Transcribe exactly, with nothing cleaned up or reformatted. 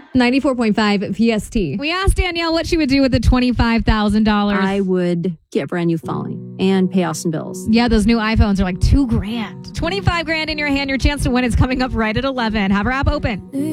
ninety-four point five P S T. We asked Danielle what she would do with the twenty-five thousand dollars. I would get a brand new phone and pay off some bills. Yeah, those new iPhones are like two grand. twenty-five grand in your hand. Your chance to win is coming up right at eleven. Have our app open.